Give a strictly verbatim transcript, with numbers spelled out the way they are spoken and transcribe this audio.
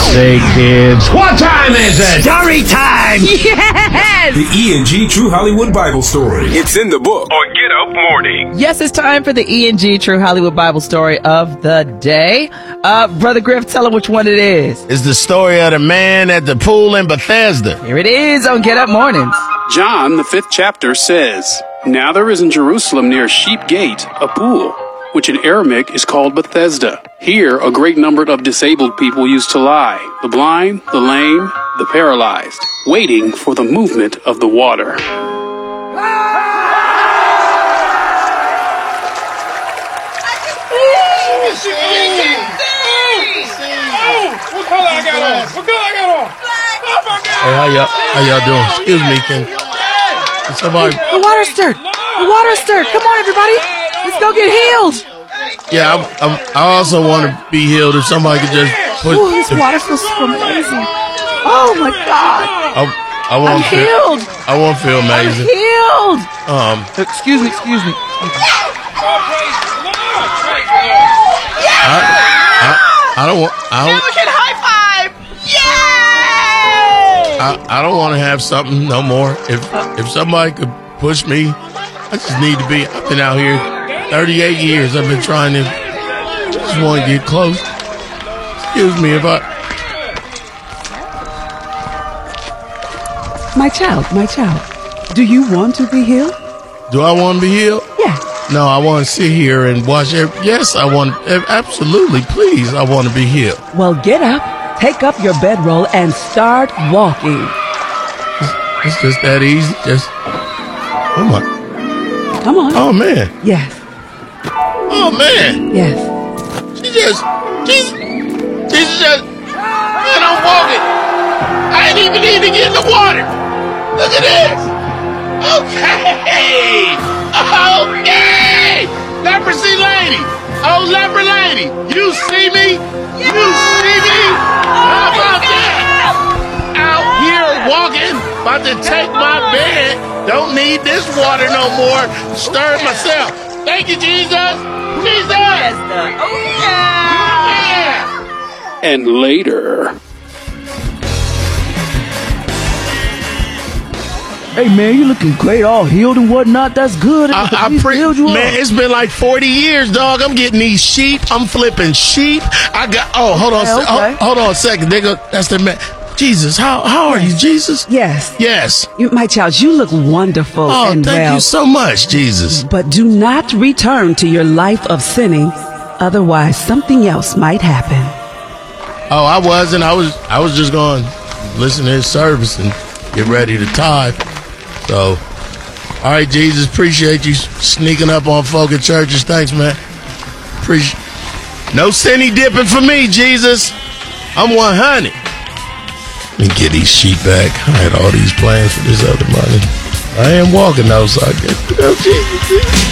Say, kids, what time is it? Story time! Yes! The E and G True Hollywood Bible Story. It's in the book on Get Up Morning. Yes, it's time for the E and G True Hollywood Bible Story of the day. Uh, Brother Griff, tell him which one it is. It's the story of the man at the pool in Bethesda. Here it is on Get Up Mornings. John, the fifth chapter, says, Now there is in Jerusalem near Sheep Gate a pool, which in Aramaic is called Bethesda. Here a great number of disabled people used to lie, the blind, the lame, the paralyzed, waiting for the movement of the water. What color I got on? What color I got on? Hey, how y'all, how y'all doing? Excuse me, can somebody... The water stirred. The water stirred. Come on, everybody. Let's go get healed. Yeah, I, I, I also want to be healed if somebody could just put... Ooh, this water feels so amazing. Oh, my God. I, I I'm want feel, healed. I want to feel amazing. I'm healed. Um, Excuse me, excuse me. I, I, I don't want... I don't, can high five. Yay! I, I don't want to have something no more. If if somebody could push me, I just need to be... I've been out here thirty-eight years. I've been trying to... just want to get close. Excuse me if I... My child, my child, do you want to be healed? Do I want to be healed? Yeah. No, I want to sit here and watch every... Yes, I want... Absolutely, please, I want to be healed. Well, get up, take up your bedroll, and start walking. It's just that easy. Just... Oh, my... Come on. Oh, man. Yes, Oh, man. yes. She just... She's... She's just... Man, I'm walking. I didn't even need to get in the water. Look at this. Okay. Okay. Leprosy lady. Oh, leper lady. You see me? You see me? How about that? Out here walking, about to take my bed. Don't need this water no more. Stir myself. Thank you, Jesus. Jesus. Oh, yeah. Yeah. And later... Hey, man, you looking great, all healed and whatnot. That's good. I, I pre- man, it's been like forty years, dog. I'm getting these sheep. I'm flipping sheep. I got. Oh, hold on. Okay, se- okay. Hold, hold on a second. They go. That's the man. Jesus, how how are you, Jesus? Yes. Yes. You, my child, you look wonderful Oh, and thank well. you so much, Jesus. But do not return to your life of sinning, otherwise something else might happen. Oh, I wasn't. I was. I was just going to listen to his service and get ready to tithe. So, all right, Jesus, appreciate you sneaking up on folk at churches. Thanks, man. Appreciate. No sinny dipping for me, Jesus. I'm one hundred. Let me get these sheep back. I had all these plans for this other money. I am walking though, so I get to go, Jesus.